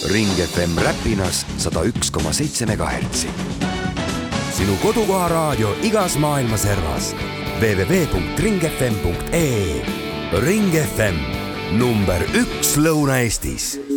Ring FM Räpinas 101,7 MHz. Sinu kodukoha raadio igas maailma servas. www.ringfm.ee. Ring FM, number 1 Lõuna-Eestis.